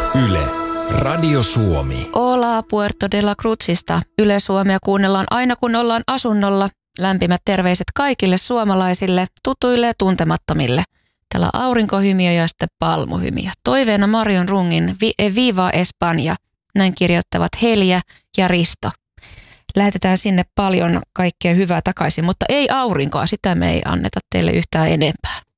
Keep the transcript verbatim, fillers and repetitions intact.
Yle, Radio Suomi. Hola Puerto de la Cruzista. Yle Suomea kuunnellaan aina kun ollaan asunnolla. Lämpimät terveiset kaikille suomalaisille, tutuille ja tuntemattomille. Täällä on aurinkohymiö ja sitten palmuhymiö. Toiveena Marion Rungin vi- Viva Espanja. Näin kirjoittavat Helja ja Risto. Lähetetään sinne paljon kaikkea hyvää takaisin, mutta ei aurinkoa. Sitä me ei anneta teille yhtään enempää.